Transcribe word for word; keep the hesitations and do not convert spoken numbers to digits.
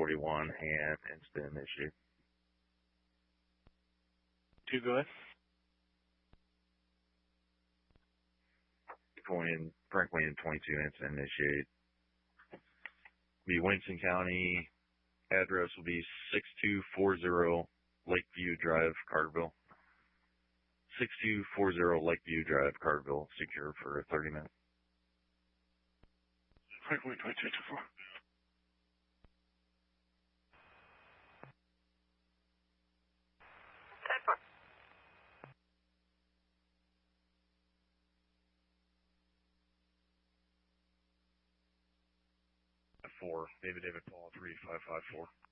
forty-one, hand instant issue. Two, go ahead. William, Frank William twenty-two, instant initiate. Be Winston County. Address will be six two four zero Lakeview Drive, Carterville. six two four zero Lakeview Drive, Carterville. Secure for thirty minutes. Frank William twenty-two, two four. Four, David David Paul, three five five four.